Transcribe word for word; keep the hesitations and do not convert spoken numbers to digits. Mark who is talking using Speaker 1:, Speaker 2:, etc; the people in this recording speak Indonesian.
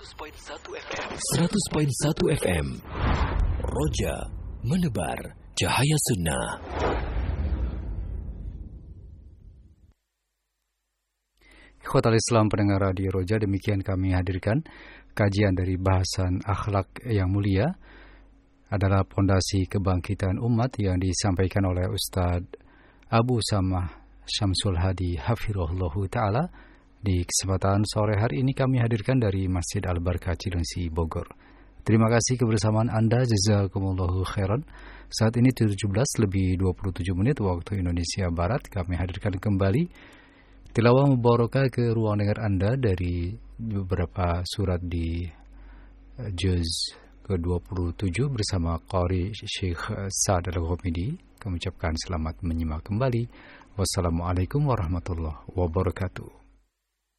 Speaker 1: seratus koma satu F M. Roja menebar cahaya sunnah.
Speaker 2: Ikhwatal Islam pendengar Radio Roja, demikian kami hadirkan kajian dari bahasan akhlak yang mulia adalah pondasi kebangkitan umat yang disampaikan oleh Ustadz Abu Samah Syamsul Hadi Hafirullahu Ta'ala. Di kesempatan sore hari ini kami hadirkan dari Masjid Al-Barkah Cilengsi, Bogor. Terima kasih kebersamaan Anda, jazakumullahu khairan. Saat ini tujuh belas lebih dua puluh tujuh menit waktu Indonesia Barat. Kami hadirkan kembali tilawah mubarakah ke ruang dengar Anda dari beberapa surat di juz ke dua puluh tujuh bersama Qari Syekh Sa'ad Al-Ghamidi. Kami ucapkan selamat menyimak kembali. Wassalamualaikum warahmatullahi wabarakatuh.